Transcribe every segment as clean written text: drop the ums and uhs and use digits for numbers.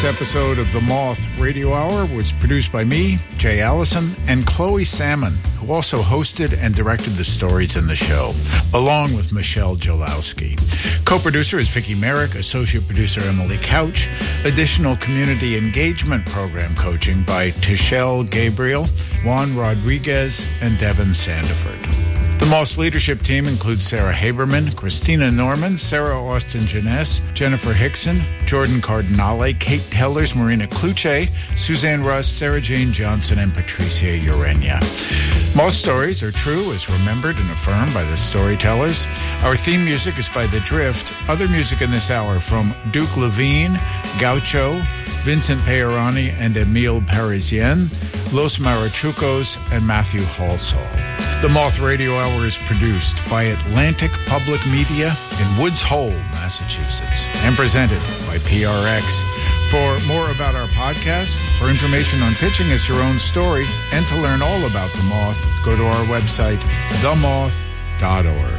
episode of The Moth Radio Hour was produced by me, Jay Allison, and Chloe Salmon, who also hosted and directed the stories in the show, along with Michelle Jolowski. Co-producer is Vicki Merrick, associate producer Emily Couch, additional community engagement program coaching by Tichelle Gabriel, Juan Rodriguez, and Devin Sandiford. The Moss leadership team includes Sarah Haberman, Christina Norman, Sarah Austin-Jeunesse, Jennifer Hickson, Jordan Cardinale, Kate Tellers, Marina Kluche, Suzanne Rust, Sarah Jane Johnson, and Patricia Urenia. Most stories are true as remembered and affirmed by the storytellers. Our theme music is by The Drift. Other music in this hour from Duke Levine, Gaucho, Vincent Peirani and Emile Parisien, Los Marachucos, and Matthew Halsall. The Moth Radio Hour is produced by Atlantic Public Media in Woods Hole, Massachusetts, and presented by PRX. For more about our podcast, for information on pitching us your own story, and to learn all about The Moth, go to our website, themoth.org.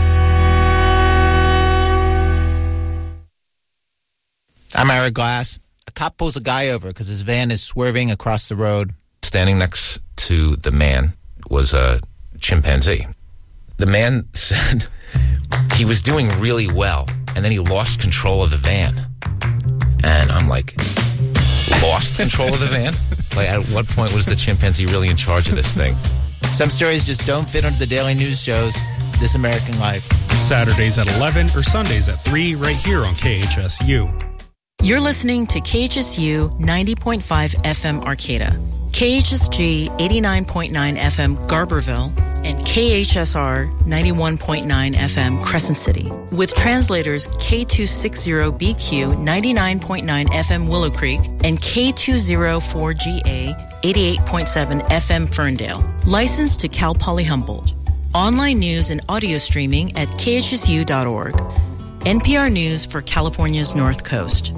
I'm Ira Glass. A cop pulls a guy over because his van is swerving across the road. Standing next to the man was a chimpanzee. The man said he was doing really well, and then he lost control of the van. And I'm like, lost control of the van? Like, at what point was the chimpanzee really in charge of this thing? Some stories just don't fit onto the daily news shows. This American Life. Saturdays at 11 or Sundays at 3 right here on KHSU. You're listening to KHSU 90.5 FM Arcata, KHSG 89.9 FM Garberville, and KHSR 91.9 FM Crescent City, with translators K260BQ 99.9 FM Willow Creek and K204GA 88.7 FM Ferndale, licensed to Cal Poly Humboldt. Online news and audio streaming at khsu.org. NPR News for California's North Coast.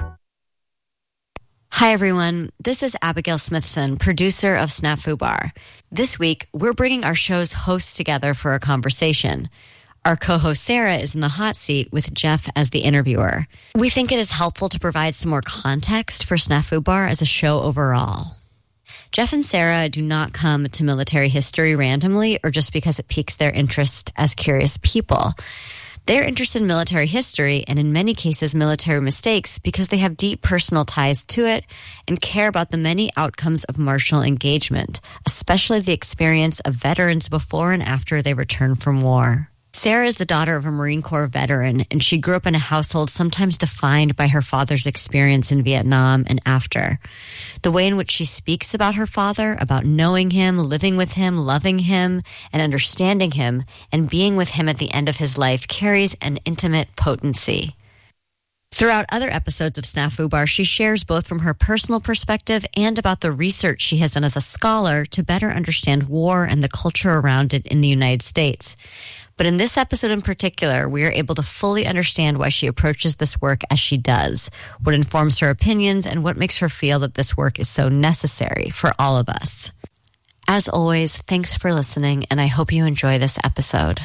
Hi, everyone. This is Abigail Smithson, producer of Snafu Bar. This week, we're bringing our show's hosts together for a conversation. Our co-host Sarah is in the hot seat with Jeff as the interviewer. We think it is helpful to provide some more context for Snafu Bar as a show overall. Jeff and Sarah do not come to military history randomly or just because it piques their interest as curious people. They're interested in military history and in many cases military mistakes because they have deep personal ties to it and care about the many outcomes of martial engagement, especially the experience of veterans before and after they return from war. Sarah is the daughter of a Marine Corps veteran, and she grew up in a household sometimes defined by her father's experience in Vietnam and after. The way in which she speaks about her father, about knowing him, living with him, loving him, and understanding him, and being with him at the end of his life carries an intimate potency. Throughout other episodes of Snafu Bar, she shares both from her personal perspective and about the research she has done as a scholar to better understand war and the culture around it in the United States. But in this episode in particular, we are able to fully understand why she approaches this work as she does, what informs her opinions, and what makes her feel that this work is so necessary for all of us. As always, thanks for listening, and I hope you enjoy this episode.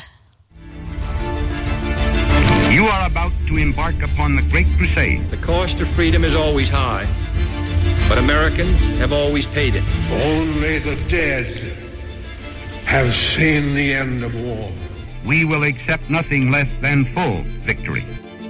You are about to embark upon the Great Crusade. The cost of freedom is always high, but Americans have always paid it. Only the dead have seen the end of war. We will accept nothing less than full victory.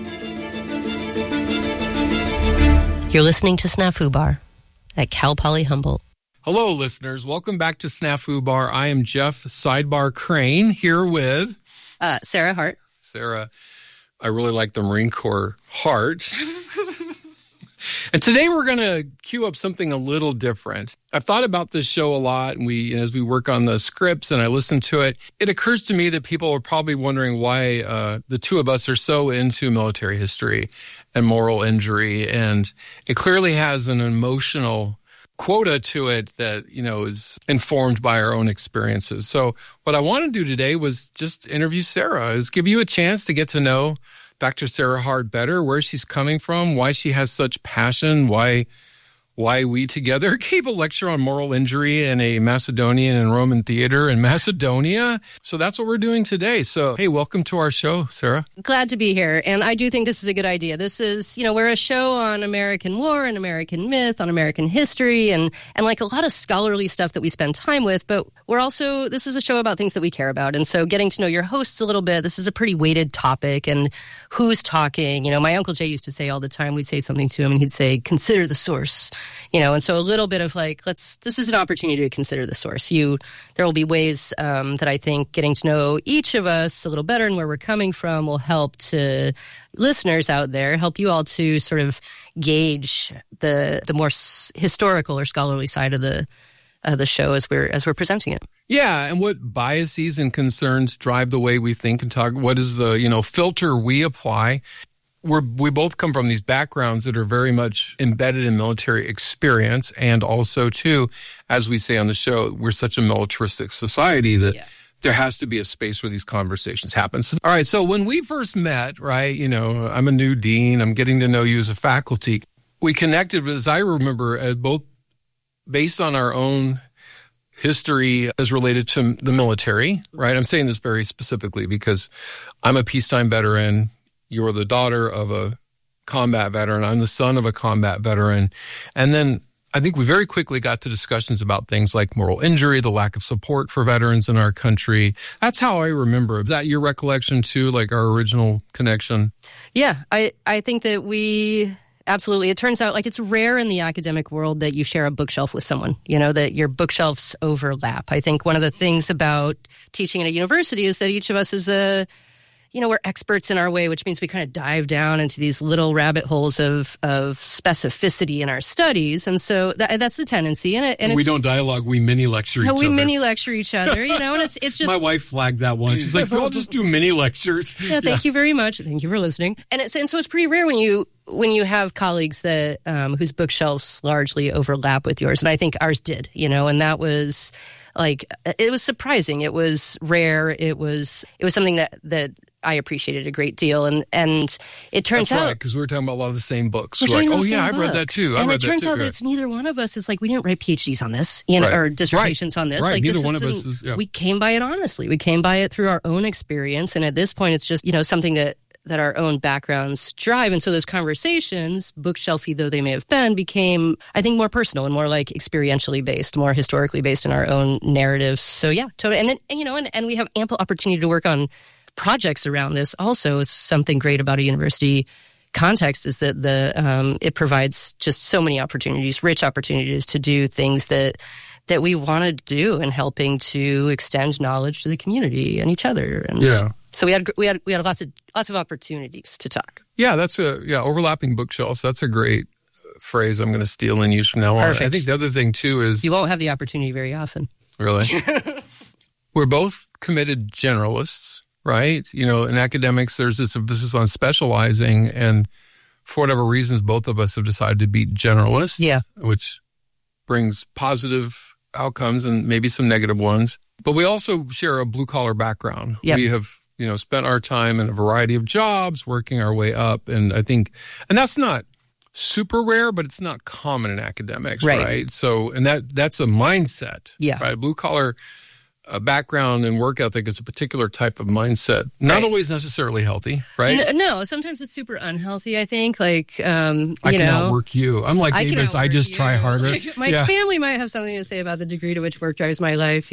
You're listening to Snafu Bar at Cal Poly Humboldt. Hello, listeners. Welcome back to Snafu Bar. I am Jeff Sidebar Crane here with... Sarah Hart. Sarah, I really like the Marine Corps Hart. And today we're going to cue up something a little different. I've thought about this show a lot, and as we work on the scripts and I listen to it, it occurs to me that people are probably wondering why the two of us are so into military history and moral injury. And it clearly has an emotional quota to it that, is informed by our own experiences. So what I want to do today was just interview Sarah, is give you a chance to get to know Dr. Sarah Hart better, where she's coming from, why she has such passion, why why we together gave a lecture on moral injury in a Macedonian and Roman theater in Macedonia. So that's what we're doing today. So, hey, welcome to our show, Sarah. Glad to be here. And I do think this is a good idea. This is, we're a show on American war and American myth, on American history, and like a lot of scholarly stuff that we spend time with. But this is a show about things that we care about. And so getting to know your hosts a little bit, this is a pretty weighted topic. And who's talking? My Uncle Jay used to say all the time, we'd say something to him and he'd say, consider the source. And so a little bit of this is an opportunity to consider the source. There will be ways that I think getting to know each of us a little better and where we're coming from will help to listeners out there, help you all to sort of gauge the more historical or scholarly side of the show as we're presenting it. Yeah, and what biases and concerns drive the way we think and talk? What is the filter we apply? We both come from these backgrounds that are very much embedded in military experience, and also, too, as we say on the show, we're such a militaristic society that there has to be a space where these conversations happen. So, all right, so when we first met, right, I'm a new dean, I'm getting to know you as a faculty. We connected, as I remember, both based on our own history as related to the military, right? I'm saying this very specifically because I'm a peacetime veteran. You're the daughter of a combat veteran. I'm the son of a combat veteran. And then I think we very quickly got to discussions about things like moral injury, the lack of support for veterans in our country. That's how I remember. Is that your recollection too, like our original connection? Yeah, I think that we... Absolutely. It turns out it's rare in the academic world that you share a bookshelf with someone, that your bookshelves overlap. I think one of the things about teaching at a university is that each of us is we're experts in our way, which means we kind of dive down into these little rabbit holes of specificity in our studies. And so that's the tendency. And we don't dialogue, we mini-lecture each other. We mini-lecture each other, and it's just... My wife flagged that one. She's like, we'll just do mini-lectures. Yeah, thank you very much. Thank you for listening. And so it's pretty rare when you have colleagues that whose bookshelves largely overlap with yours. And I think ours did, and that was... it was surprising. It was rare. It was something that I appreciated a great deal. And it turns out... That's right, because we were talking about a lot of the same books. We're like, I've read that too. And it turns out that it's neither one of us is we didn't write PhDs on this, or dissertations on this. Right, neither one of us is... Yeah. We came by it honestly. We came by it through our own experience. And at this point, it's just, something that our own backgrounds drive. And so those conversations, bookshelfy though they may have been, became, I think, more personal and more experientially based, more historically based in our own narratives. So yeah, totally. And then, and we have ample opportunity to work on projects around this. Also, is something great about a university context is that it provides just so many opportunities, rich opportunities to do things that we want to do in helping to extend knowledge to the community and each other. And so we had lots of opportunities to talk. Yeah, that's overlapping bookshelves. That's a great phrase I'm going to steal and use from now on. I think the other thing too is you won't have the opportunity very often. Really? We're both committed generalists, right? In academics, there's this emphasis on specializing, and for whatever reasons, both of us have decided to be generalists. Yeah, which brings positive outcomes and maybe some negative ones. But we also share a blue-collar background. Yep. We have, spent our time in a variety of jobs, working our way up. And I think, and that's not super rare, but it's not common in academics, right? So, and that's a mindset. Yeah. Right? Blue-collar background and work ethic is a particular type of mindset. Not always necessarily healthy, right? No, sometimes it's super unhealthy, I think. I can outwork you. I'm like Davis, I just try harder. My family might have something to say about the degree to which work drives my life,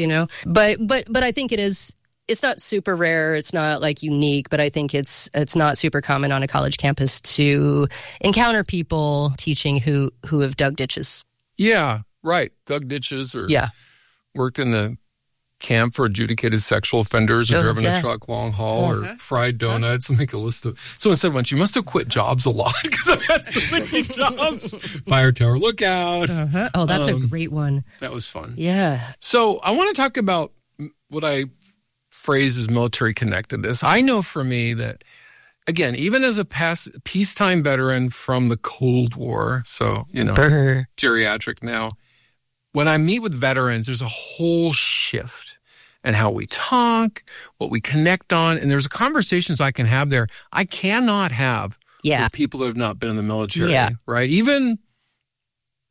But I think it's not super rare. It's not unique, but I think it's not super common on a college campus to encounter people teaching who have dug ditches. Yeah, right. Dug ditches or worked in the camp for adjudicated sexual offenders or driven a truck long haul or fried donuts. Make a list of... Someone said once, you must have quit jobs a lot because I've had so many jobs. Fire tower lookout. Oh, that's a great one. That was fun. Yeah. So I want to talk about what I phrase as military connectedness. I know for me that, again, even as a peacetime veteran from the Cold War, so, geriatric now, when I meet with veterans, there's a whole shift in how we talk, what we connect on, and there's conversations I can have there I cannot have with people that have not been in the military, right? Even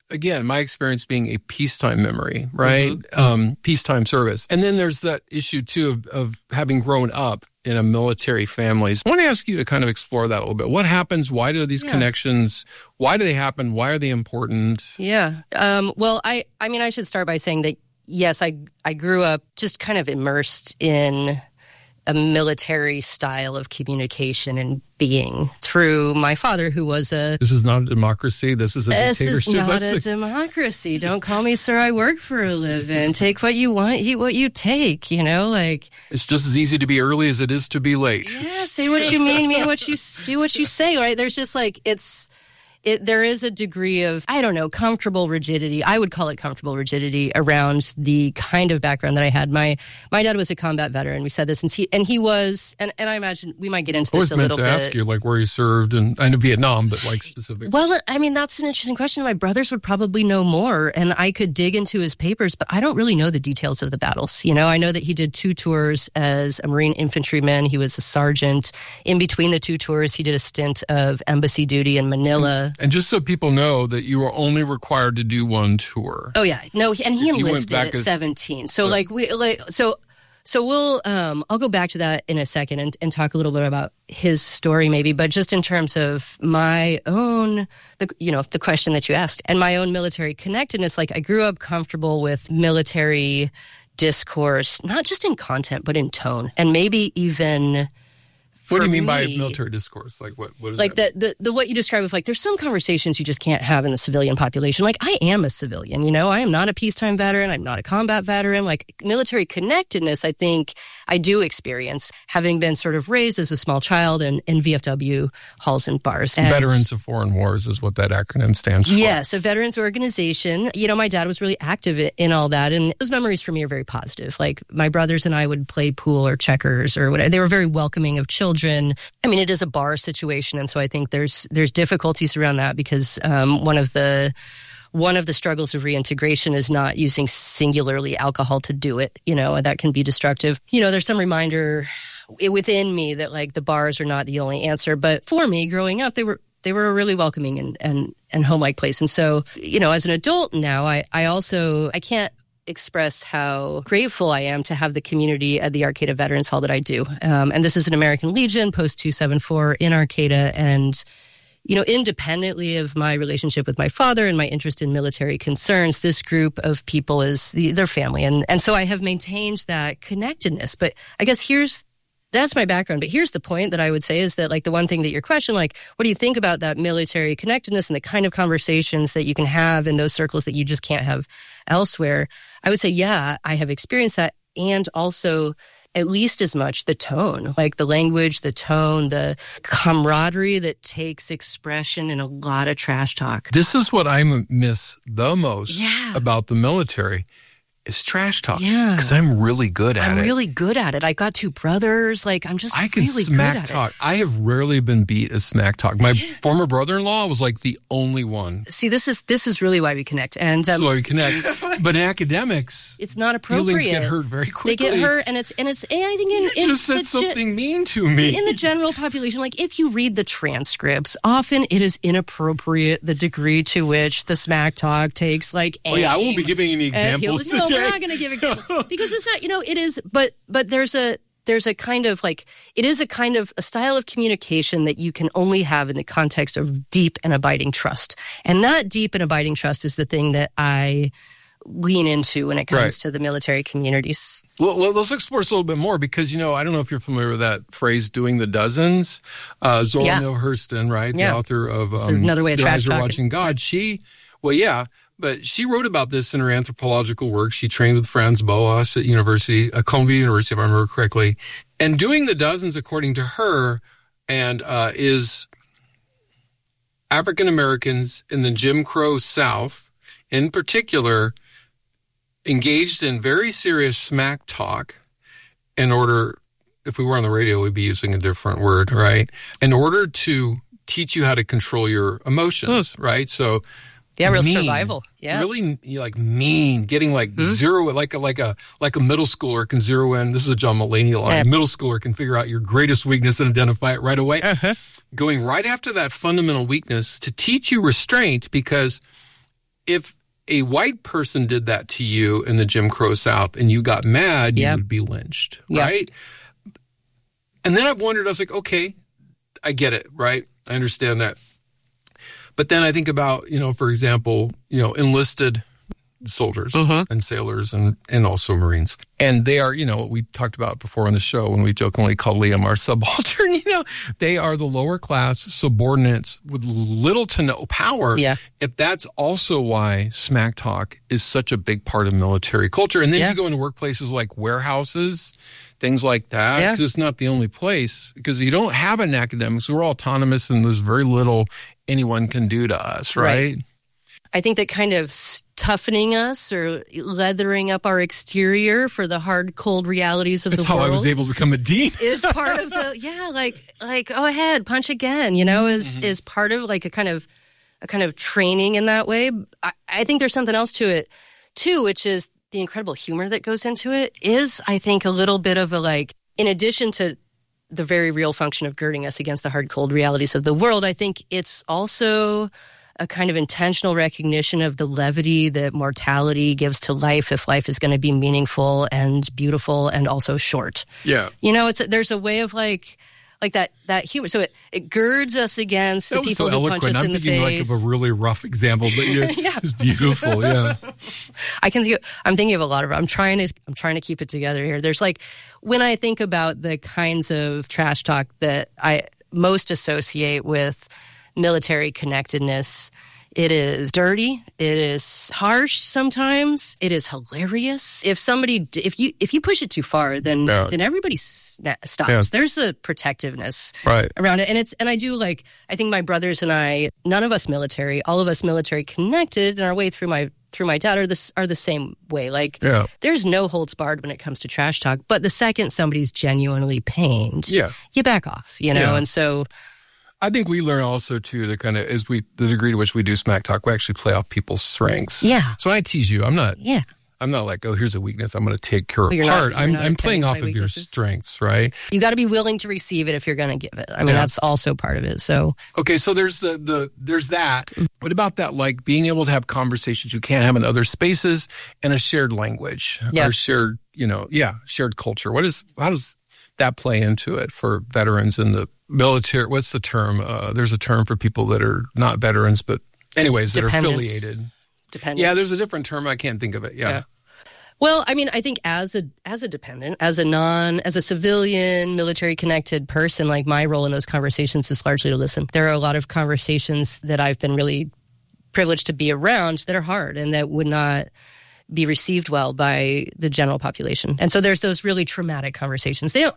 again, my experience being a peacetime memory, right? Peacetime service. And then there's that issue, too, of having grown up in a military family. I want to ask you to kind of explore that a little bit. What happens? Why do these connections, why do they happen? Why are they important? Yeah. Well, I mean, I should start by saying that, yes, I grew up just kind of immersed in a military style of communication and being through my father, who was a... This is not a democracy. This is a dictatorship. This is not a democracy. Don't call me sir. I work for a living. Take what you want, eat what you take, you know, like... It's just as easy to be early as it is to be late. Yeah, say what you mean what you do, what you say, right? There's just like, there is a degree of, I don't know, comfortable rigidity. I would call it comfortable rigidity around the kind of background that I had. My dad was a combat veteran. We said this, and he was, and I imagine we might get into this a little bit. I was meant to ask you, like, where you served, and I know Vietnam, but like specifically. Well, I mean, that's an interesting question. My brothers would probably know more, and I could dig into his papers, but I don't really know the details of the battles. You know, I know that he did 2 tours as a Marine infantryman. He was a sergeant. In between the 2 tours, he did a stint of embassy duty in Manila. And just so people know that you were only required to do 1 tour. Oh yeah, no, and he enlisted at 17. So so we'll I'll go back to that in a second and talk a little bit about his story maybe, but just in terms of my own, the question that you asked and my own military connectedness, like I grew up comfortable with military discourse, not just in content but in tone, and maybe even. What do you mean by military discourse? Like what is like that? the what you describe of like there's some conversations you just can't have in the civilian population. Like I am a civilian, you know, I am not a peacetime veteran, I'm not a combat veteran. Like military connectedness, I think I do experience, having been sort of raised as a small child in VFW halls and bars. And Veterans of Foreign Wars is what that acronym stands for. Yes, a veterans organization. You know, my dad was really active in all that, and those memories for me are very positive. Like my brothers and I would play pool or checkers or whatever. They were very welcoming of children. I mean, it is a bar situation, and so I think there's difficulties around that because one of the struggles of reintegration is not using singularly alcohol to do it, you know, and that can be destructive. You know, there's some reminder within me that like the bars are not the only answer, but for me growing up, they were a really welcoming and home-like place. And so, you know, as an adult now, I can't express how grateful I am to have the community at the Arcata Veterans Hall that I do. And this is an American Legion, Post 274 in Arcata. And, you know, independently of my relationship with my father and my interest in military concerns, this group of people is their family. And so I have maintained that connectedness. But I guess that's my background. But here's the point that I would say is that, like, the one thing that your question, like, what do you think about that military connectedness and the kind of conversations that you can have in those circles that you just can't have elsewhere? I would say, yeah, I have experienced that. And also, at least as much, the tone, like the language, the tone, the camaraderie that takes expression in a lot of trash talk. This is what I miss the most about the military. Is trash talk. Yeah. Because I'm really good at it. I'm really good at it. I got 2 brothers. Like, I'm just really good at it. I can smack talk. I have rarely been beat at smack talk. My former brother-in-law was like the only one. See, this is really why we connect. And this is why we connect. But in academics, it's not appropriate. Feelings get hurt very quickly. They get hurt, and I think you just said something mean to me. In the general population, like if you read the transcripts, often it is inappropriate the degree to which the smack talk takes like aim. Oh yeah, I won't be giving any examples today. No, we're not going to give examples because it's not, you know, it is, but there's a kind of like, it is a kind of a style of communication that you can only have in the context of deep and abiding trust. And that deep and abiding trust is the thing that I lean into when it comes to the military communities. Well, let's explore this a little bit more because, you know, I don't know if you're familiar with that phrase, doing the dozens. Zora Neale Hurston, right? The author of Another Way of Trash Talking. Watching God. But she wrote about this in her anthropological work. She trained with Franz Boas at Columbia University, if I remember correctly. And doing the dozens, according to her, is African Americans in the Jim Crow South, in particular, engaged in very serious smack talk in order, if we were on the radio, we'd be using a different word, right? In order to teach you how to control your emotions, right? So... Yeah, real survival. Yeah, really, like mean, getting like zero, like a middle schooler can zero in. This is a John Mulaney line. Middle schooler can figure out your greatest weakness and identify it right away. Going right after that fundamental weakness to teach you restraint, because if a white person did that to you in the Jim Crow South and you got mad, you would be lynched, right? And then I've wondered, I was like, okay, I get it, right? I understand that. But then I think about, for example, enlisted soldiers and sailors and also Marines. And they are, what we talked about before on the show when we jokingly call Liam our subaltern, they are the lower class subordinates with little to no power. Yeah. If that's also why smack talk is such a big part of military culture. And then you go into workplaces like warehouses, things like that, because it's not the only place, because you don't have an academics. We're all autonomous and there's very little anyone can do to us, right? I think that kind of toughening us or leathering up our exterior for the hard, cold realities of the world. That's how I was able to become a dean. Is part of the, like go ahead, punch again, is part of like a kind of training in that way. I think there's something else to it too, which is the incredible humor that goes into it is, I think, a little bit of a in addition to the very real function of girding us against the hard, cold realities of the world, I think it's also a kind of intentional recognition of the levity that mortality gives to life if life is going to be meaningful and beautiful and also short. Yeah. There's a way of like that humor. So it girds us against the people who punch us in the face. I'm thinking of a really rough example, but it's beautiful. Yeah. I'm thinking of a lot of. I'm trying to keep it together here. There's when I think about the kinds of trash talk that I most associate with military connectedness, it is dirty, it is harsh sometimes, it is hilarious. If you push it too far, then everybody stops. Yeah. There's a protectiveness around it, and I think my brothers and I, none of us military, all of us military connected, and our way through my dad are the same way. There's no holds barred when it comes to trash talk. But the second somebody's genuinely pained, you back off, and so. I think we learn also, too, to kind of, the degree to which we do smack talk, we actually play off people's strengths. Yeah. So when I tease you, I'm not like, oh, here's a weakness, I'm going to take her apart. I'm playing off of your strengths, right? You got to be willing to receive it if you're going to give it. I mean, that's also part of it, so. Okay, so there's there's that. What about that, being able to have conversations you can't have in other spaces and a shared language or shared, shared culture? How does that play into it for veterans in the military? What's the term? There's a term for people that are not veterans, but anyways, that are affiliated. Dependents. Yeah, there's a different term. I can't think of it. Yeah. Well, I mean, I think as a dependent, as a civilian, military connected person, my role in those conversations is largely to listen. There are a lot of conversations that I've been really privileged to be around that are hard and that would not be received well by the general population. And so there's those really traumatic conversations. I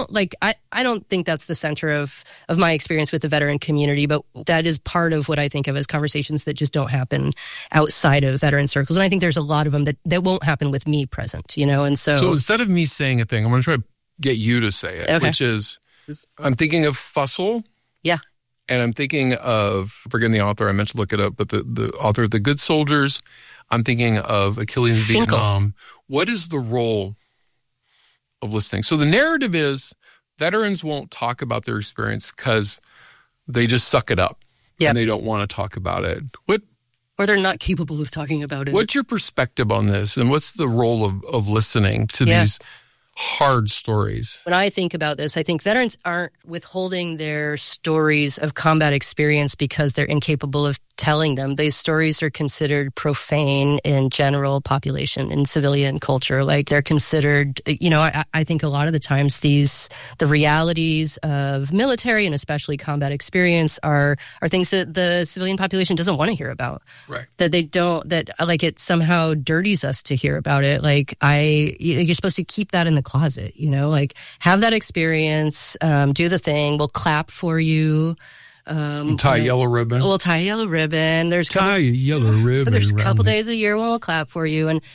don't think that's the center of my experience with the veteran community, but that is part of what I think of as conversations that just don't happen outside of veteran circles. And I think there's a lot of them that won't happen with me present, and so. So instead of me saying a thing, I'm going to try to get you to say it, which is, I'm thinking of Fussell. Yeah. And I'm thinking of, forgetting the author, I meant to look it up, but the author of The Good Soldiers. I'm thinking of Achilles in Vietnam. What is the role of listening? So the narrative is veterans won't talk about their experience because they just suck it up and they don't want to talk about it. Or they're not capable of talking about it. What's your perspective on this? And what's the role of listening to these hard stories? When I think about this, I think veterans aren't withholding their stories of combat experience because they're incapable of telling them. These stories are considered profane in general population, in civilian culture. They're considered, I think a lot of the times the realities of military and especially combat experience are things that the civilian population doesn't want to hear about. Right. That they don't, it somehow dirties us to hear about it. You're supposed to keep that in the closet, have that experience, do the thing, we'll clap for you. Tie a yellow ribbon. We'll tie a yellow ribbon. There's a yellow ribbon. There's a couple days a year when we'll clap for you. And,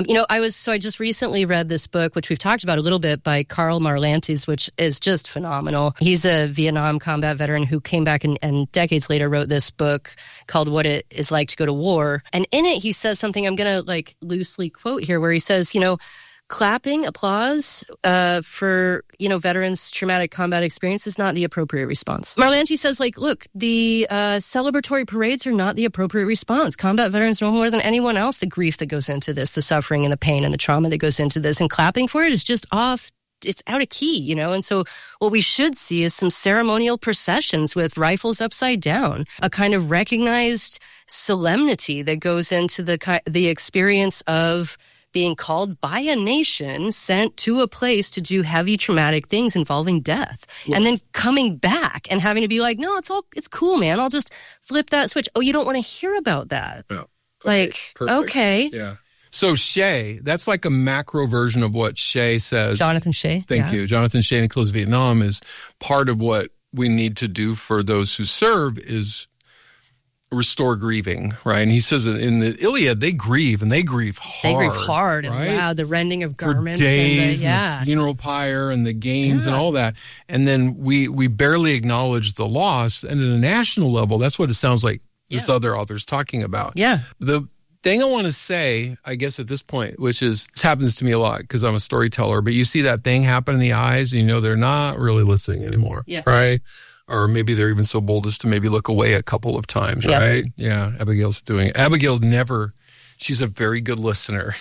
I just recently read this book, which we've talked about a little bit, by Karl Marlantes, which is just phenomenal. He's a Vietnam combat veteran who came back and decades later wrote this book called What It Is Like to Go to War. And in it, he says something I'm going to loosely quote here, where he says, clapping, applause for, veterans' traumatic combat experience is not the appropriate response. Marlanti says, look, the celebratory parades are not the appropriate response. Combat veterans know more than anyone else the grief that goes into this, the suffering and the pain and the trauma that goes into this, and clapping for it is just off. It's out of key, And so what we should see is some ceremonial processions with rifles upside down, a kind of recognized solemnity that goes into the experience of being called by a nation, sent to a place to do heavy traumatic things involving death, and then coming back and having to be like, no, it's cool, man. I'll just flip that switch. Oh, you don't want to hear about that. Oh, okay. Yeah. So Shea, that's like a macro version of what Shea says. Jonathan Shea. Thank you. Jonathan Shea in Nicholas Vietnam is part of what we need to do for those who serve is restore grieving, right? And he says that in the Iliad, they grieve, and they grieve hard. They grieve hard, right? And wow, the rending of garments. For days, and the funeral pyre and the games and all that. And then we barely acknowledge the loss. And at a national level, that's what it sounds like this other author's talking about. Yeah. The thing I want to say, I guess at this point, which is, this happens to me a lot because I'm a storyteller, but you see that thing happen in the eyes and they're not really listening anymore, right? Or maybe they're even so bold as to maybe look away a couple of times, right? Yeah, Abigail's doing it. Abigail she's a very good listener.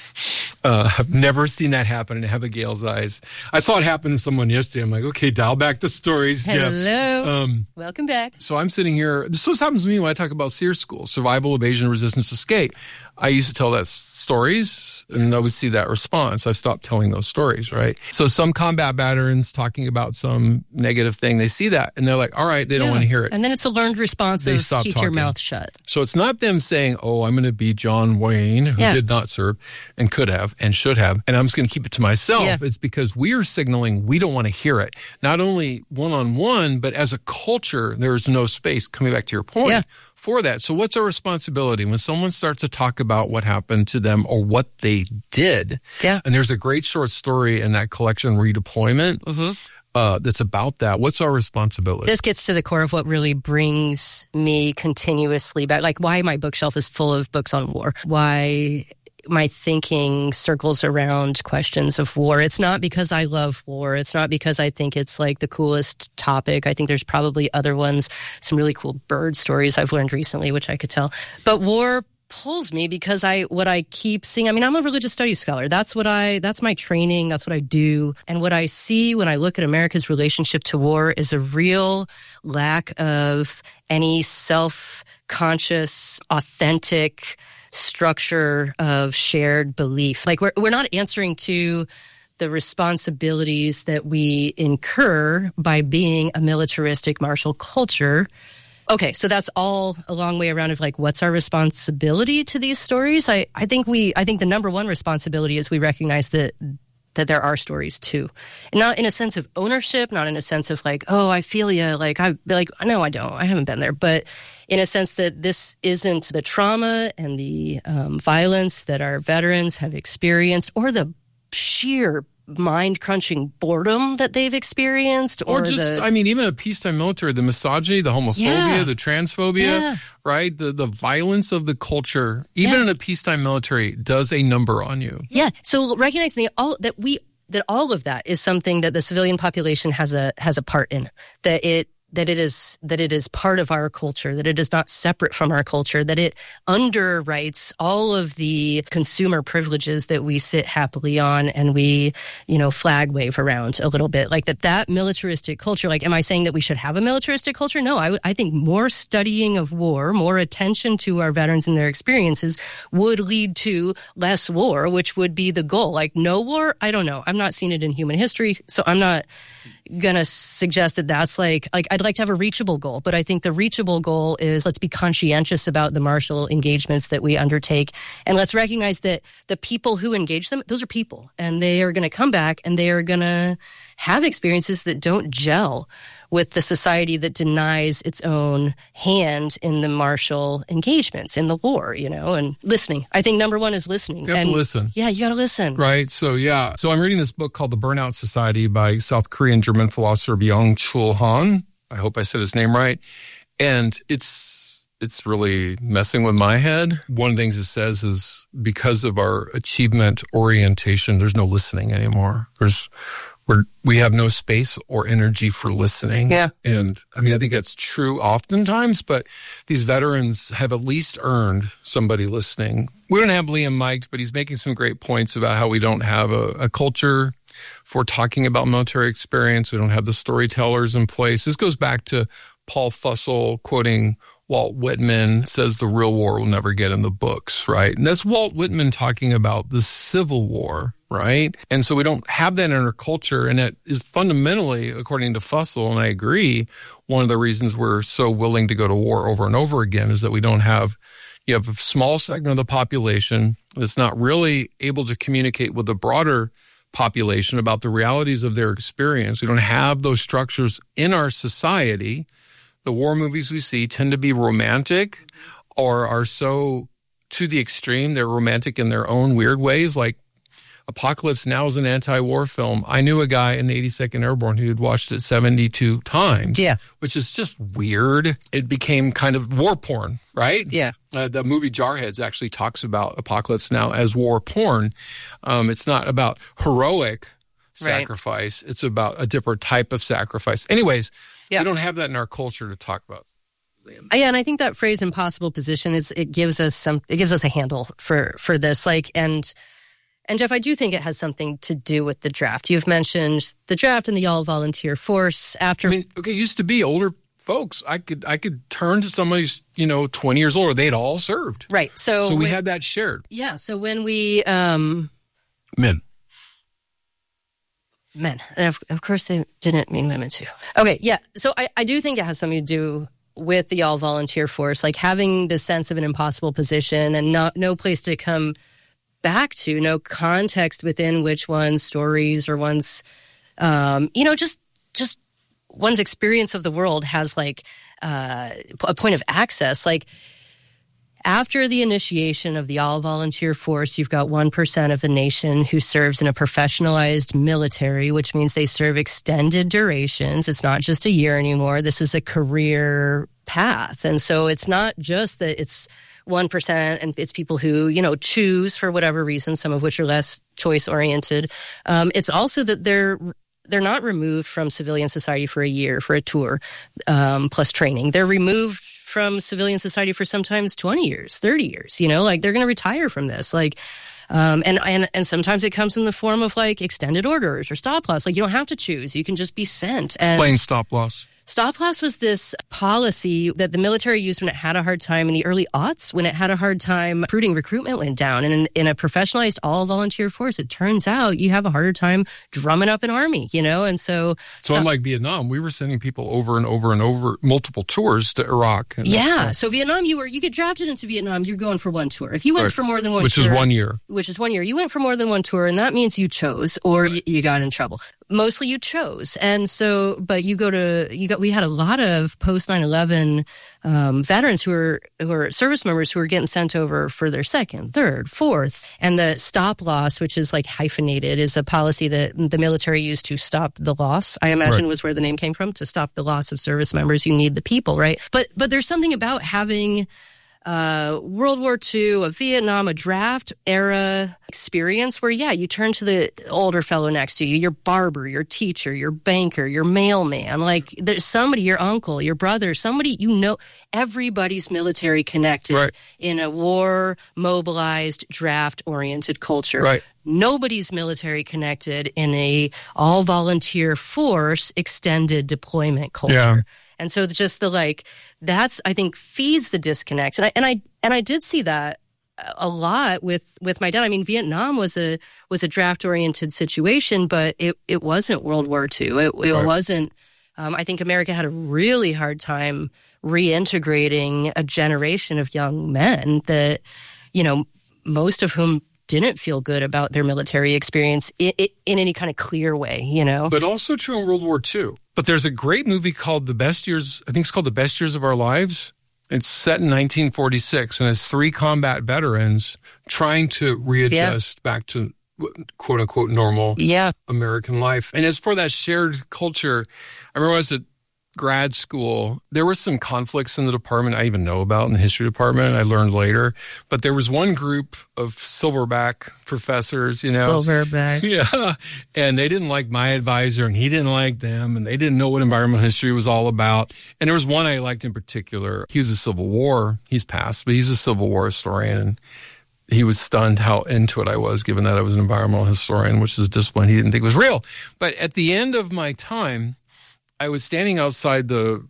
I've never seen that happen in Abigail's eyes. I saw it happen to someone yesterday. I'm like, okay, dial back the stories, Jeff. Hello. Welcome back. So I'm sitting here. This is what happens to me when I talk about SERE School, Survival, Evasion, Resistance, Escape. I used to tell that stories, and I would see that response. I've stopped telling those stories, right? So some combat veterans talking about some negative thing, they see that, and they're like, all right, they don't want to hear it. And then it's a learned response They of stop keep talking. your mouth shut. So it's not them saying, oh, I'm going to be John Wayne, who did not serve and could have and should have, and I'm just going to keep it to myself. Yeah. It's because we are signaling we don't want to hear it. Not only one-on-one, but as a culture, there's no space, coming back to your point, for that. So what's our responsibility when someone starts to talk about what happened to them or what they did? Yeah. And there's a great short story in that collection, Redeployment, that's about that. What's our responsibility? This gets to the core of what really brings me continuously back, like why my bookshelf is full of books on war, why my thinking circles around questions of war. It's not because I love war. It's not because I think it's like the coolest topic. I think there's probably other ones, some really cool bird stories I've learned recently, which I could tell. But war pulls me because what I keep seeing, I'm a religious studies scholar. That's my training. That's what I do. And what I see when I look at America's relationship to war is a real lack of any self-conscious, authentic structure of shared belief. Like we're not answering to the responsibilities that we incur by being a militaristic martial culture. Okay, so that's all a long way around of like, what's our responsibility to these stories? I think the number one responsibility is we recognize that there are stories too. And not in a sense of ownership, not in a sense of like, oh, I feel you. Like, no, I don't. I haven't been there. But in a sense that this isn't the trauma and the violence that our veterans have experienced or the sheer mind-crunching boredom that they've experienced. Or just, even a peacetime military, the misogyny, the homophobia, the transphobia, right? The violence of the culture, even in a peacetime military, does a number on you. Yeah. So recognizing that all of that is something that the civilian population has a part in, that it is part of our culture, that it is not separate from our culture, that it underwrites all of the consumer privileges that we sit happily on and we, flag wave around a little bit. Like that militaristic culture, like, am I saying that we should have a militaristic culture? No, I think more studying of war, more attention to our veterans and their experiences would lead to less war, which would be the goal. Like no war, I don't know. I'm not seeing it in human history, so I'm not gonna suggest that that's like I'd like to have a reachable goal, but I think the reachable goal is let's be conscientious about the martial engagements that we undertake, and let's recognize that the people who engage them, those are people, and they are going to come back and they are going to have experiences that don't gel with the society that denies its own hand in the martial engagements in the war, and listening. I think number one is listening. You have to listen. Yeah, you got to listen. Right. So, So I'm reading this book called The Burnout Society by South Korean German philosopher Byung-Chul Han. I hope I said his name right. And it's it's really messing with my head. One of the things it says is because of our achievement orientation, there's no listening anymore. We have no space or energy for listening. Yeah. And I mean, I think that's true oftentimes, but these veterans have at least earned somebody listening. We don't have Liam mic'd, but he's making some great points about how we don't have a culture for talking about military experience. We don't have the storytellers in place. This goes back to Paul Fussell quoting Walt Whitman, says the real war will never get in the books, right? And that's Walt Whitman talking about the Civil War, right? And so we don't have that in our culture, and that is fundamentally, according to Fussell, and I agree, one of the reasons we're so willing to go to war over and over again is that we don't have, you have a small segment of the population that's not really able to communicate with the broader population about the realities of their experience. We don't have those structures in our society. The war movies we see tend to be romantic or are so to the extreme. They're romantic in their own weird ways. Like Apocalypse Now is an anti-war film. I knew a guy in the 82nd Airborne who had watched it 72 times. Yeah. Which is just weird. It became kind of war porn, right? Yeah. The movie Jarheads actually talks about Apocalypse Now as war porn. It's not about heroic sacrifice. Right. It's about a different type of sacrifice. Anyways, we don't have that in our culture to talk about. Yeah, and I think that phrase "impossible position" it gives us a handle for this. And Jeff, I do think it has something to do with the draft. You've mentioned the draft and the all-volunteer force. After, it used to be older folks. I could turn to somebody 20 years older. They'd all served, right? So we had that shared. Yeah. So when we men. And of course, they didn't mean women too. Okay, yeah. So I do think it has something to do with the all-volunteer force, like having the sense of an impossible position and no place to come back to, no context within which one's stories or one's, just one's experience of the world has like a point of access. Like after the initiation of the all-volunteer force, you've got 1% of the nation who serves in a professionalized military, which means they serve extended durations. It's not just a year anymore. This is a career path. And so it's not just that it's 1% and it's people who, choose for whatever reason, some of which are less choice-oriented. It's also that they're not removed from civilian society for a year, for a tour, plus training. They're removed from civilian society for sometimes 20 years, 30 years, like they're going to retire from this. Like, and sometimes it comes in the form of like extended orders or stop loss. Like you don't have to choose. You can just be sent. Explain stop loss. Stop loss was this policy that the military used when it had a hard time in the early aughts, when it had a hard time recruitment went down. And in a professionalized all-volunteer force, it turns out you have a harder time drumming up an army, And so unlike Vietnam, we were sending people over and over and over, multiple tours to Iraq. So Vietnam, you get drafted into Vietnam, you're going for one tour. If you went for more than one which tour. Is 1 year. Which is 1 year. You went for more than one tour, and that means you chose or you got in trouble. Mostly you chose. And so, but we had a lot of post 9/11 veterans who are service members who were getting sent over for their second, third, fourth. And the stop loss, which is like hyphenated, is a policy that the military used to stop the loss. I imagine was where the name came from, to stop the loss of service members. You need the people, right? But there's something about having World War II, a Vietnam, a draft era experience where, you turn to the older fellow next to you, your barber, your teacher, your banker, your mailman, like there's somebody, your uncle, your brother, somebody, everybody's military connected in a war mobilized draft oriented culture. Right. Nobody's military connected in a all volunteer force extended deployment culture. Yeah. And so just that's, I think, feeds the disconnect. And I did see that a lot with my dad. I mean, Vietnam was a draft oriented situation, but it wasn't World War II. It wasn't. I think America had a really hard time reintegrating a generation of young men that, most of whom didn't feel good about their military experience in any kind of clear way, But also true in World War II. But there's a great movie called The Best Years, I think it's called The Best Years of Our Lives. It's set in 1946, and it's 3 combat veterans trying to readjust back to quote-unquote normal American life. And as for that shared culture, I remember I was at grad school, there were some conflicts in the department I even know about in the history department. I learned later. But there was one group of silverback professors, Silverback. Yeah. And they didn't like my advisor and he didn't like them and they didn't know what environmental history was all about. And there was one I liked in particular. He was a Civil War. He's passed, but he's a Civil War historian. And he was stunned how into it I was, given that I was an environmental historian, which is a discipline he didn't think was real. But at the end of my time, I was standing outside the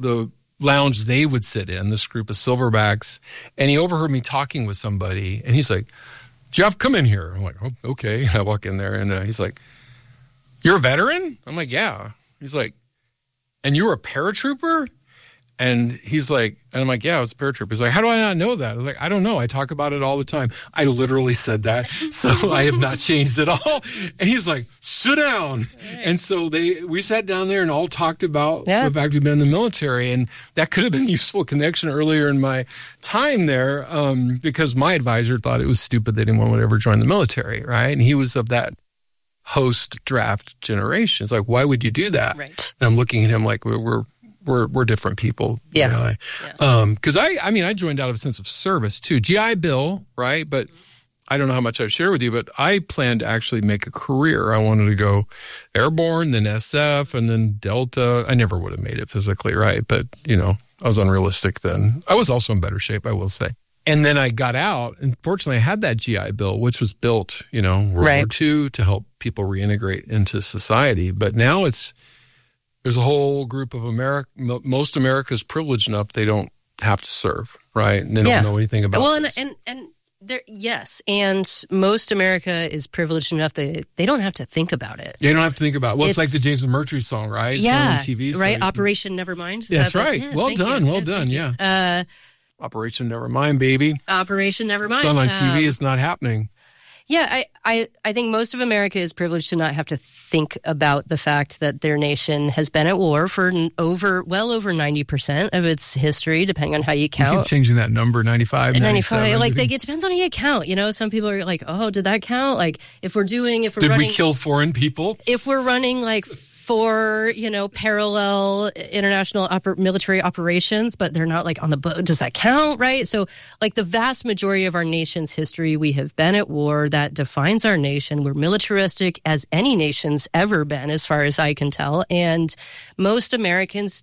lounge they would sit in, this group of silverbacks, and he overheard me talking with somebody, and he's like, Jeff, come in here. I'm like, oh, okay. I walk in there, and he's like, you're a veteran? I'm like, yeah. He's like, and you were a paratrooper? And he's like, and I'm like, yeah, I was a paratrooper. He's like, how do I not know that? I was like, I don't know. I talk about it all the time. I literally said that. So I have not changed at all. And he's like, sit down. Right. And so we sat down there and all talked about the fact we've been in the military. And that could have been a useful connection earlier in my time there because my advisor thought it was stupid that anyone would ever join the military, right? And he was of that post-draft generation. It's like, why would you do that? Right. And I'm looking at him like we're different people. Yeah. Because I joined out of a sense of service too. GI Bill, right? But I don't know how much I've shared with you, but I planned to actually make a career. I wanted to go airborne, then SF, and then Delta. I never would have made it physically, right? But, I was unrealistic then. I was also in better shape, I will say. And then I got out, and fortunately I had that GI Bill, which was built, World War II to help people reintegrate into society. But now there's a whole group of most America's privileged enough they don't have to serve, right? And they don't know anything about this. And yes, and most America is privileged enough that they don't have to think about it. They don't have to think about it. Well, it's like the James McMurtry song, right? Yeah, TV, right? Operation Nevermind. That's right. Yes, well done, yeah. Operation Nevermind, baby. Operation Nevermind. It's done on TV. It's not happening. Yeah, I think most of America is privileged to not have to think about the fact that their nation has been at war for well over 90% of its history, depending on how you count. You keep changing that number, 95, 97. It depends on how you count. Some people are like, oh, did that count? Like, if we're Did we kill foreign people? If we're running like 4, parallel international military operations, but they're not like on the boat. Does that count, right? So like the vast majority of our nation's history, we have been at war. That defines our nation. We're militaristic as any nation's ever been, as far as I can tell. And most Americans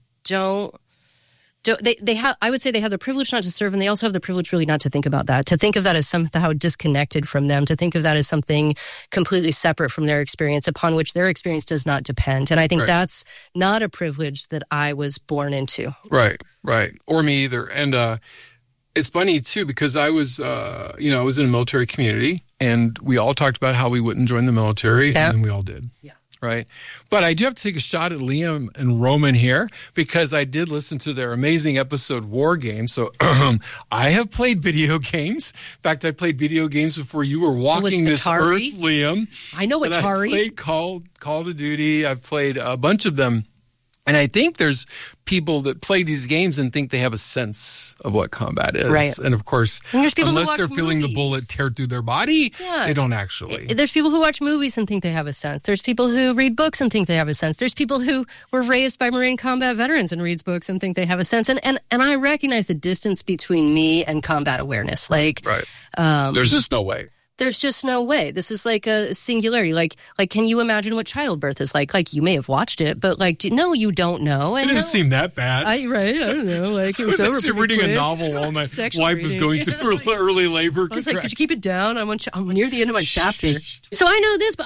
I would say they have the privilege not to serve, and they also have the privilege really not to think about that, to think of that as somehow disconnected from them, to think of that as something completely separate from their experience, upon which their experience does not depend. And I think that's not a privilege that I was born into. Right. Or me either. And it's funny, too, because I was, I was in a military community, and we all talked about how we wouldn't join the military, and we all did. Yeah. Right. But I do have to take a shot at Liam and Roman here because I did listen to their amazing episode, War Games. So I have played video games. In fact, I played video games before you were walking this earth, Liam. I know Atari. I played Call of Duty. I've played a bunch of them. And I think there's people that play these games and think they have a sense of what combat is. Right. And of course, unless they're feeling the bullet tear through their body, they don't actually. There's people who watch movies and think they have a sense. There's people who read books and think they have a sense. There's people who were raised by Marine combat veterans and reads books and think they have a sense. And I recognize the distance between me and combat awareness. There's just no way. There's just no way. This is like a singularity. Like, can you imagine what childbirth is like? Like, you may have watched it, but no, you don't know. And it didn't seem that bad. I don't know. Like, it was over actually reading a novel while my wife was going through early labor. I was like, could you keep it down? I'm near the end of my chapter. So I know this, but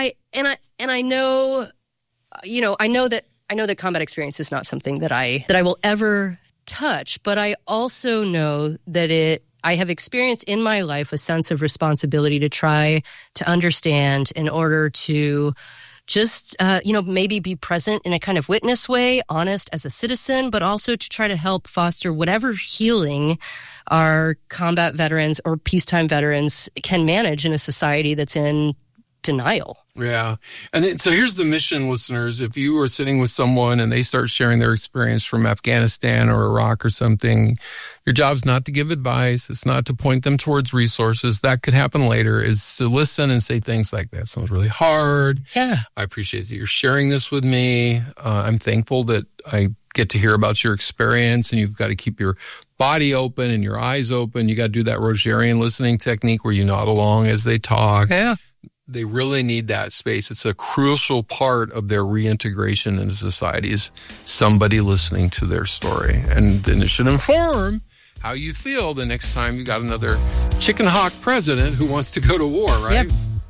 I know, I know that combat experience is not something that I will ever touch, but I also know that I have experienced in my life a sense of responsibility to try to understand in order to just, maybe be present in a kind of witness way, honest as a citizen, but also to try to help foster whatever healing our combat veterans or peacetime veterans can manage in a society that's in denial. Yeah. And then, so here's the mission, listeners. If you are sitting with someone and they start sharing their experience from Afghanistan or Iraq or something, your job's not to give advice. It's not to point them towards resources. That could happen later, is to listen and say things like, that sounds really hard. Yeah. I appreciate that you're sharing this with me. I'm thankful that I get to hear about your experience, and you've got to keep your body open and your eyes open. You got to do that Rogerian listening technique where you nod along as they talk. Yeah. They really need that space. It's a crucial part of their reintegration into society is somebody listening to their story. And then it should inform how you feel the next time you got another chicken hawk president who wants to go to war, right? Yep.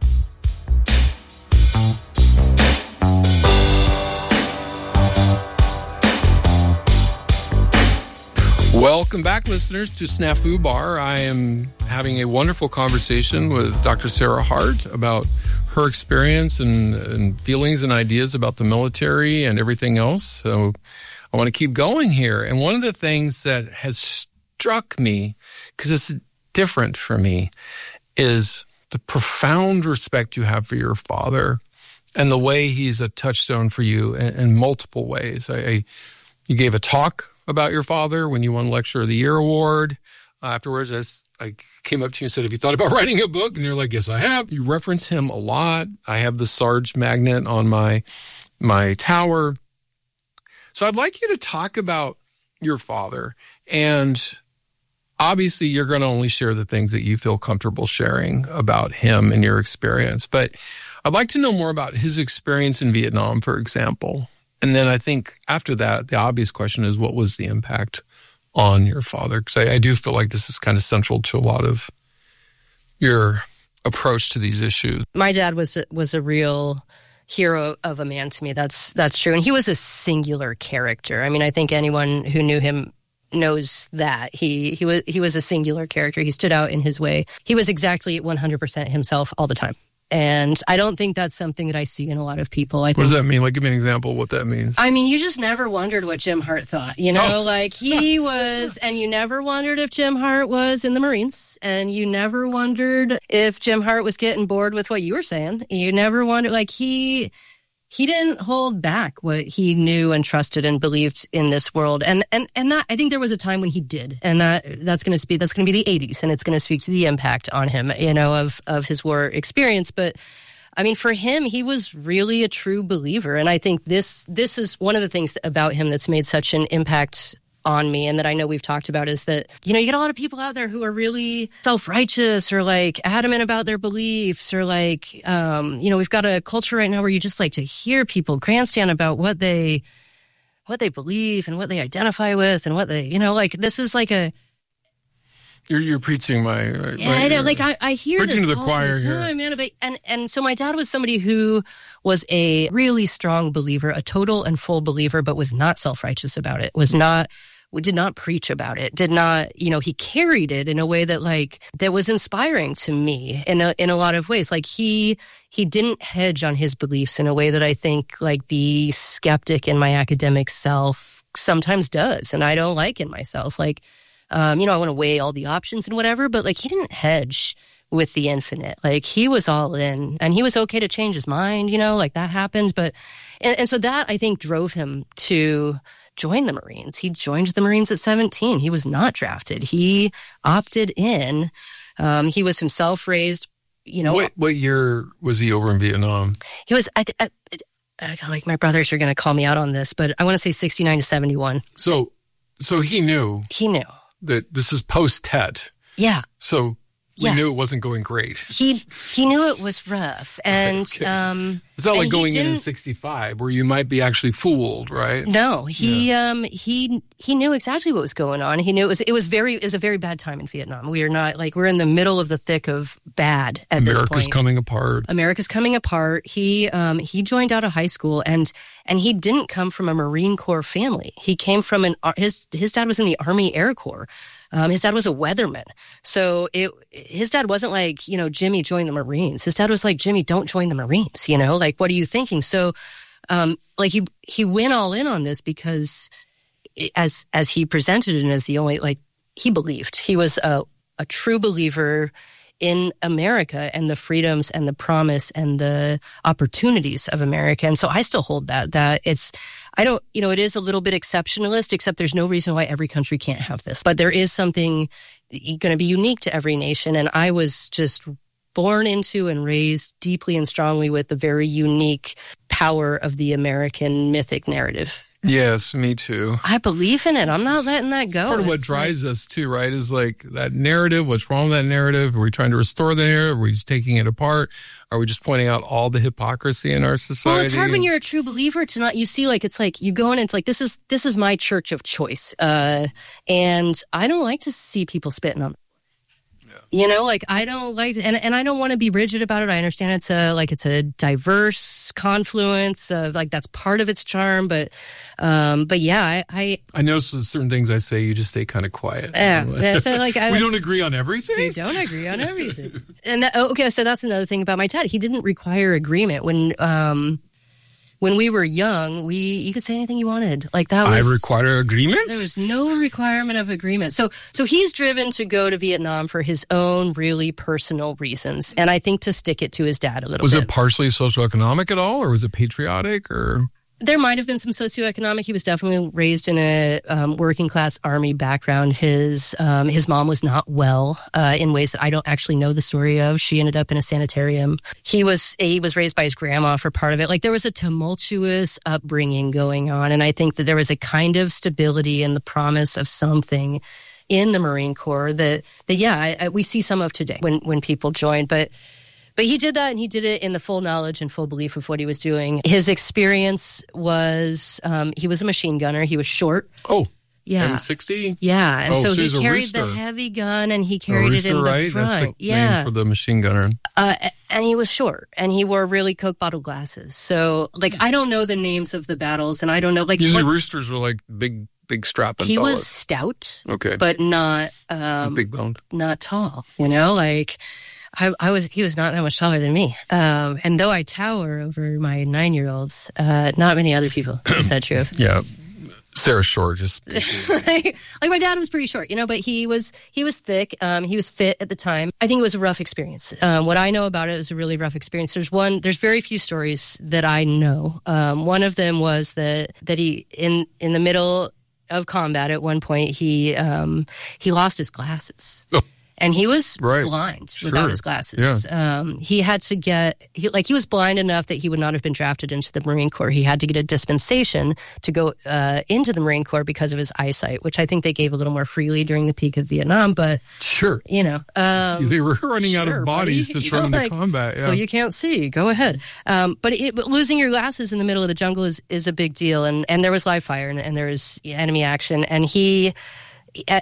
Welcome back, listeners, to Snafu Bar. I am having a wonderful conversation with Dr. Sarah Hart about her experience and feelings and ideas about the military and everything else. So I want to keep going here. And one of the things that has struck me, because it's different for me, is the profound respect you have for your father and the way he's a touchstone for you in multiple ways. You gave a talk about your father when you won Lecturer of the Year award. Afterwards, I came up to you and said, have you thought about writing a book? And you're like, yes, I have. You reference him a lot. I have the Sarge magnet on my tower. So I'd like you to talk about your father. And obviously, you're going to only share the things that you feel comfortable sharing about him and your experience. But I'd like to know more about his experience in Vietnam, for example. And then I think after that, the obvious question is, what was the impact on your father? Because I do feel like this is kind of central to a lot of your approach to these issues. My dad was a real hero of a man to me. That's true. And he was a singular character. I mean, I think anyone who knew him knows that. He was a singular character. He stood out in his way. He was exactly 100% himself all the time. And I don't think that's something that I see in a lot of people. What does that mean? Like, give me an example of what that means. I mean, you just never wondered what Jim Hart thought, you know? Like, he was, and you never wondered if Jim Hart was in the Marines, and you never wondered if Jim Hart was getting bored with what you were saying. You never wondered, like, he didn't hold back what he knew and trusted and believed in this world. And that, I think there was a time when he did. And that's going to be the 80s. And it's going to speak to the impact on him, you know, of his war experience. But I mean, for him, he was really a true believer. And I think this is one of the things about him that's made such an impact on me, and that I know we've talked about, is that, you know, you get a lot of people out there who are really self-righteous or like adamant about their beliefs, or like, you know, we've got a culture right now where you just like to hear people grandstand about what they believe and what they identify with and what they, you know, like, this is like a... You're preaching my... Yeah, I know, like, I hear preaching this to the all choir the time, here. Man. And so my dad was somebody who was a really strong believer, a total and full believer, but was not self-righteous about it, did not preach about it, did not, you know, he carried it in a way that, like, that was inspiring to me in a lot of ways. Like, he didn't hedge on his beliefs in a way that I think, like, the skeptic in my academic self sometimes does, and I don't like in myself. Like, you know, I want to weigh all the options and whatever, but, like, he didn't hedge with the infinite. Like, he was all in, and he was okay to change his mind, you know, like, that happened. But, and so that, I think, drove him to join the Marines. He joined the Marines at 17. He was not drafted. He opted in. He was himself raised, you know. What year was he over in Vietnam? He was, like, my brothers are going to call me out on this, but I want to say 69 to 71. So he knew. He knew. That this is post-Tet. Yeah. So we knew it wasn't going great. He knew it was rough. And okay. It's not like going in 65 where you might be actually fooled, right? No, he knew exactly what was going on. He knew it was a very bad time in Vietnam. We are not, like, we're in the middle of the thick of bad at this point. America's coming apart. America's coming apart. He joined out of high school, and he didn't come from a Marine Corps family. He came from his dad was in the Army Air Corps. His dad was a weatherman. So his dad wasn't like, you know, Jimmy, join the Marines. His dad was like, Jimmy, don't join the Marines, you know, like, what are you thinking? So, like, he went all in on this because as he presented it, and as the only, like, he believed. He was a true believer in America and the freedoms and the promise and the opportunities of America. And so I still hold that it is a little bit exceptionalist, except there's no reason why every country can't have this. But there is something going to be unique to every nation. And I was just born into and raised deeply and strongly with the very unique power of the American mythic narrative. Yes, me too. I believe in it. I'm not letting that go. Part of what drives us too, right? Is like that narrative. What's wrong with that narrative? Are we trying to restore the narrative? Are we just taking it apart? Are we just pointing out all the hypocrisy in our society? Well, it's hard when you're a true believer to not. You see, like it's like you go in and it's like this is my church of choice, and I don't like to see people spitting on. You know, like I don't like, and I don't want to be rigid about it. I understand it's a diverse confluence of like that's part of its charm, but yeah, I notice certain things I say, you just stay kind of quiet. Yeah, so like we don't agree on everything. We don't agree on everything, and okay, so that's another thing about my dad. He didn't require agreement when we were young, you could say anything you wanted. Like that was. I require agreements? There was no requirement of agreement. So he's driven to go to Vietnam for his own really personal reasons. And I think to stick it to his dad a little bit. Was it partially socioeconomic at all? Or was it patriotic? Or there might have been some socioeconomic. He was definitely raised in a working class army background. His mom was not well in ways that I don't actually know the story of. She ended up in a sanitarium. He was raised by his grandma for part of it. Like there was a tumultuous upbringing going on, and I think that there was a kind of stability and the promise of something in the Marine Corps that we see some of today when people join, but. But he did that, and he did it in the full knowledge and full belief of what he was doing. His experience was he was a machine gunner. He was short. Oh, yeah. M60? Yeah, and so he carried rooster. the heavy gun, and he carried it in the right? front. That's the yeah, name for the machine gunner. And he was short, and he wore really Coke bottle glasses. So, like, I don't know the names of the battles, and I don't know, like... Usually roosters were, like, big strapping He fellas. was stout. Okay. But not... big boned. Not tall, you know? Like... He was not that much taller than me. And though I tower over my 9-year-olds, not many other people is that true of. Yeah. Sarah's short, just like my dad was pretty short, you know, but he was thick. He was fit at the time. I think it was a rough experience. What I know about it was a really rough experience. There's very few stories that I know. One of them was that he in the middle of combat at one point he lost his glasses. Oh. And he was blind without his glasses. Yeah. He had to he was blind enough that he would not have been drafted into the Marine Corps. He had to get a dispensation to go into the Marine Corps because of his eyesight, which I think they gave a little more freely during the peak of Vietnam. But you know, they were running out of bodies to turn into combat. Yeah. So you can't see. Go ahead. But losing your glasses in the middle of the jungle is a big deal. And there was live fire and there was enemy action. And he.